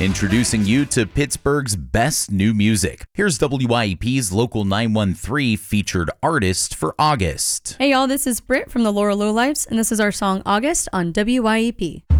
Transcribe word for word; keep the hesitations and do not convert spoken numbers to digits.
Introducing you to Pittsburgh's best new music. Here's W I E P's Local nine one three featured artist for August. Hey y'all, this is Britt from the Laura Lowlifes, and this is our song August on W I E P.